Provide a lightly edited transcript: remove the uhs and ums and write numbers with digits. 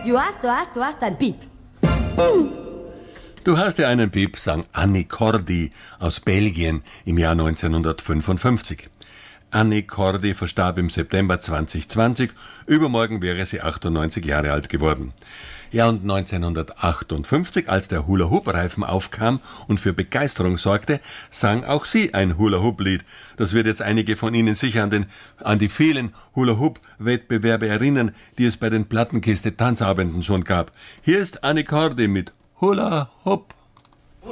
Du hast ein Piep. Du hast ja einen Piep, sang Annie Cordy aus Belgien im Jahr 1955. Annie Cordy verstarb im September 2020. Übermorgen wäre sie 98 Jahre alt geworden. Ja, und 1958, als der Hula-Hoop-Reifen aufkam und für Begeisterung sorgte, sang auch sie ein Hula-Hoop-Lied. Das wird jetzt einige von Ihnen sicher an die vielen Hula-Hoop-Wettbewerbe erinnern, die es bei den Plattenkiste-Tanzabenden schon gab. Hier ist Annie Cordy mit Hula-Hoop.